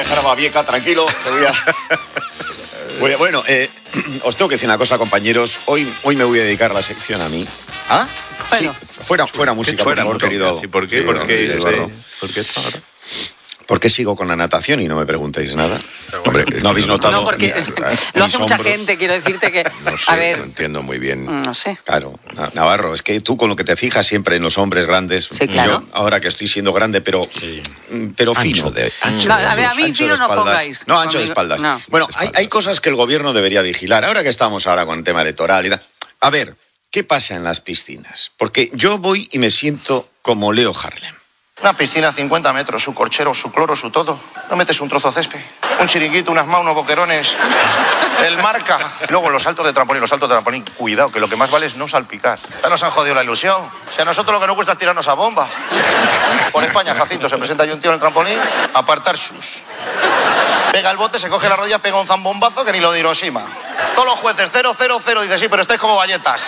dejar a Babieca, tranquilo. Bueno, os tengo que decir una cosa, compañeros. Hoy me voy a dedicar la sección a mí. ¿Ah? Bueno. Sí, fuera música, por favor, querido. ¿Sí, ¿Por qué? ¿Por qué esto ahora? ¿Por qué sigo con la natación y no me preguntéis nada? Hombre, ¿no habéis notado? No, porque lo hace mucha gente, quiero decirte que... No sé, a ver, no entiendo muy bien. no sé. Claro, Navarro, es que tú con lo que te fijas siempre en los hombres grandes, sí, claro. Yo ahora que estoy siendo grande, pero fino. A mí fino no pongáis. No, ancho de espaldas. No. Bueno, hay cosas que el gobierno debería vigilar. Ahora que estamos con el tema electoral y tal. A ver, ¿qué pasa en las piscinas? Porque yo voy y me siento como Leo Harlem. Una piscina a 50 metros, su corchero, su cloro, su todo. No metes un trozo de césped, un chiringuito, unas manos, unos boquerones, el marca. Luego los saltos de trampolín, cuidado, que lo que más vale es no salpicar. Ya nos han jodido la ilusión. Si a nosotros lo que nos gusta es tirarnos a bomba. Por España, Jacinto, se presenta ahí un tío en el trampolín, apartar sus. Pega el bote, se coge la rodilla, pega un zambombazo que ni lo de Hiroshima. Todos los jueces, 0, 0, 0, dice sí, pero estáis como galletas.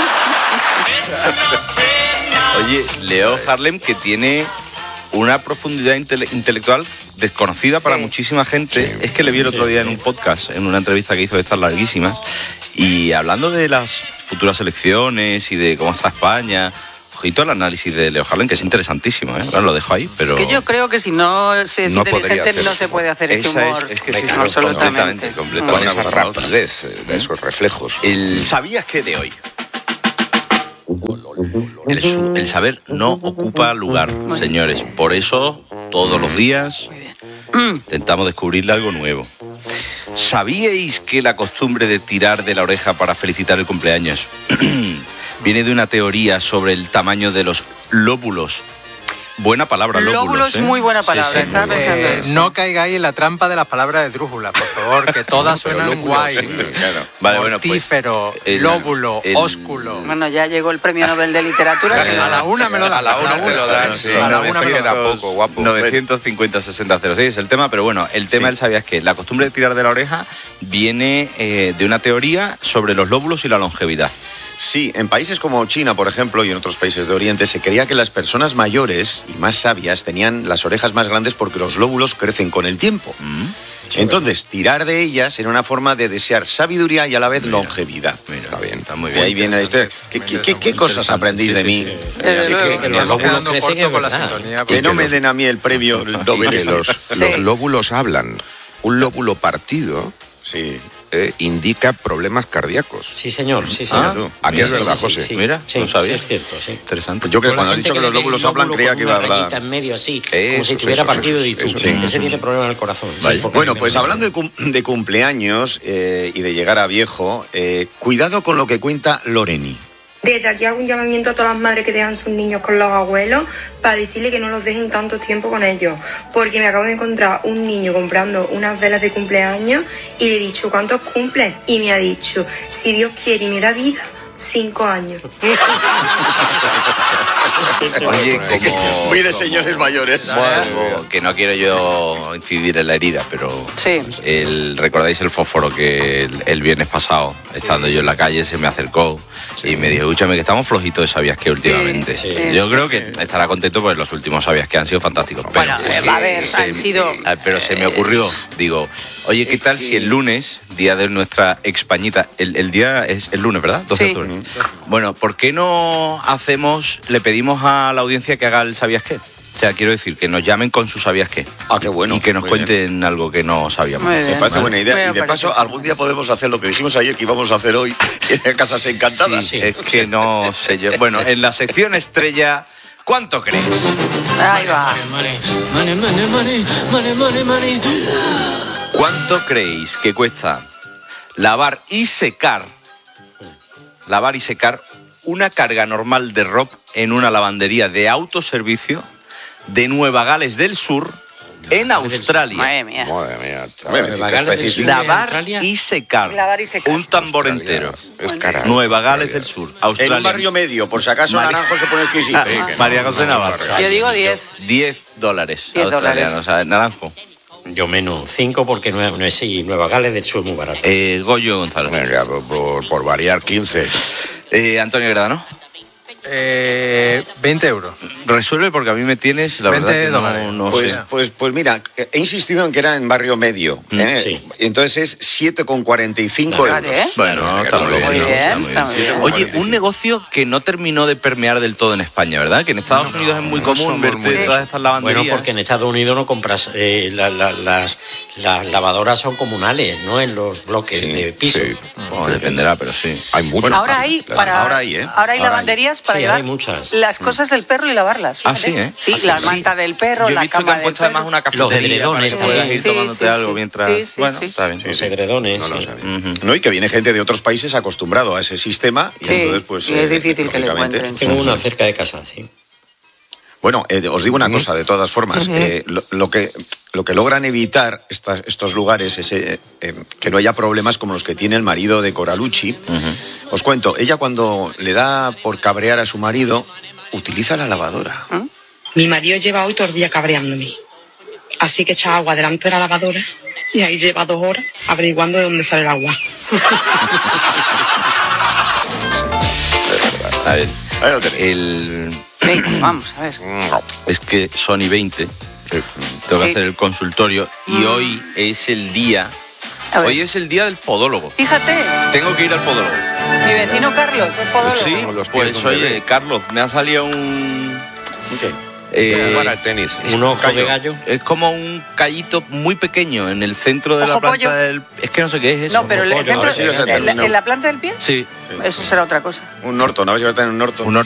Oye, Leo Harlem, que tiene una profundidad intelectual desconocida para muchísima gente. Sí. Es que le vi el otro día en un podcast, en una entrevista que hizo de estas larguísimas, y hablando de las futuras elecciones y de cómo está España. Ojito al análisis de Leo Harlem, que es interesantísimo, ¿eh? Ahora lo dejo ahí, pero... Es que yo creo que si no se es inteligente no se puede hacer este humor. Es que sí, absolutamente. Con esa rapidez de esos reflejos. ¿Sabías qué de hoy? El saber no ocupa lugar, señores. Por eso, todos los días, intentamos descubrirle algo nuevo. ¿Sabíais que la costumbre de tirar de la oreja para felicitar el cumpleaños viene de una teoría sobre el tamaño de los lóbulos? Buena palabra, lóbulos. Lóbulos, muy buena palabra. Sí, muy buena. No caigáis en la trampa de las palabras de Drújula, por favor, que todas suenan guay. Claro. Vale, mortífero, lóbulo, ósculo. Bueno, ya llegó el premio Nobel de Literatura. A la una me lo dan. A la una te lo dan, sí. A la una me lo dan. Poco, guapo. 950-6006 es el tema, pero bueno, el tema, ¿sabías qué? La costumbre de tirar de la oreja viene de una teoría sobre los lóbulos y la longevidad. Sí, en países como China, por ejemplo, y en otros países de Oriente, se creía que las personas mayores y más sabias tenían las orejas más grandes porque los lóbulos crecen con el tiempo. Entonces, tirar de ellas era una forma de desear sabiduría y a la vez longevidad. Está bien, está muy Y bien. ahí viene la historia. ¿Qué cosas aprendís de mí? Que nos vamos quedando corto con la sintonía. Que no me den a mí el premio Nobel. Los lóbulos hablan. Un lóbulo partido... Sí. Indica problemas cardíacos. Sí, señor, sí, señor. Aquí es verdad, José. Sí, mira, sí, no sabía. Sí, es cierto, sí. Interesante. Yo creo que cuando has dicho que los lóbulos hablan, creía que iba a hablar... Una rayita en medio así, como si tuviera partido y tú. Ese tiene problema en el corazón. Vale. Bueno, pues hablando de cumpleaños y de llegar a viejo, cuidado con lo que cuenta Loreni. Desde aquí hago un llamamiento a todas las madres que dejan sus niños con los abuelos para decirle que no los dejen tanto tiempo con ellos. Porque me acabo de encontrar un niño comprando unas velas de cumpleaños y le he dicho, ¿cuántos cumples? Y me ha dicho, si Dios quiere y me da vida, 5 años. Oye, como... Muy de señores mayores. Bueno, que no quiero yo incidir en la herida, pero... Sí. ¿Recordáis el fósforo que el viernes pasado, estando yo en la calle, se me acercó y me dijo, escúchame, que estamos flojitos de Sabías Qué últimamente? Sí. Yo creo que estará contento porque los últimos Sabías Qué han sido fantásticos. Bueno, a ver, han sido... Pero se me ocurrió, digo, oye, ¿qué tal si el lunes, día de nuestra Expañita, el día es el lunes, ¿verdad? 12 de octubre. Bueno, ¿por qué no le pedimos a la audiencia que haga el ¿Sabías qué? O sea, quiero decir, que nos llamen con su ¿Sabías qué? Ah, qué bueno. Y que nos cuenten algo que no sabíamos. Me parece buena idea. Y de paso, algún día podemos hacer lo que dijimos ayer que íbamos a hacer hoy en Casas Encantadas. Sí. Es que no sé yo. Bueno, en la sección estrella, ¿cuánto crees? Ahí va. ¿Cuánto creéis que cuesta lavar y secar una carga normal de ropa en una lavandería de autoservicio de Nueva Gales del Sur, en Australia? Madre mía. Lavar y secar. Un tambor entero. Es cara. Nueva Gales del Sur, Australia. En un barrio medio, por si acaso Naranjo se pone exquisito. María José Navarro. Yo digo 10. $10 $10. australianos. O sea, Naranjo. Yo menos 5 porque no es y Nueva Gales del Sur es muy barato. Goyo González. Venga, por variar 15. Antonio Gradano. 20 euros. Resuelve porque a mí me tienes, la verdad que no sé. Pues mira, he insistido en que era en barrio medio. Sí. Entonces es 7,45 euros. Bueno, está muy bien. Oye, un negocio que no terminó de permear del todo en España, ¿verdad? Que en Estados Unidos es muy común verte todas estas lavanderías. Bueno, porque en Estados Unidos no compras... las lavadoras son comunales, ¿no? En los bloques de piso. Sí. Bueno, dependerá, pero sí. Hay muchas. Bueno, Ahora hay, ahora hay lavanderías para Sí, llevar hay muchas. las cosas del perro y lavarlas. Ah, fíjate. sí, ¿eh? Sí, la manta del perro, Yo he la visto que cama han del puesto perro. además una Los cafetería edredones para que puedas también. ir tomándote algo mientras... Sí, Está bien. Los edredones. No lo sí. sabía. No, y que viene gente de otros países acostumbrado a ese sistema. Y Sí, entonces, pues, y es difícil que le lógicamente, encuentren. Tengo una cerca de casa, sí. Bueno, os digo una cosa, de todas formas. Lo que logran evitar estos lugares es que no haya problemas como los que tiene el marido de Coralucci. Os cuento, ella cuando le da por cabrear a su marido, utiliza la lavadora. Mi marido lleva hoy todo el día cabreándome. Así que echa agua delante de la lavadora y ahí lleva 2 horas averiguando de dónde sale el agua. A ver, Ahí lo tenéis. Venga, vamos, a ver. Es que Sony 20, tengo que hacer el consultorio y hoy es el día... A ver. Hoy es el día del podólogo. Fíjate, Tengo que ir al podólogo. mi vecino Carlos, el podólogo. Sí, Como los pies de pues un oye, bebé. Carlos, me ha salido un... Para el tenis. Un ojo de gallo. Es como un callito muy pequeño en el centro de la Ojo planta pollo. del... Es que no sé qué es eso. No, pero el pollo, centro, a ver si lo sé, en la planta del pie, Sí. eso será otra cosa. Un Norton, a ver si va a estar en un Norton.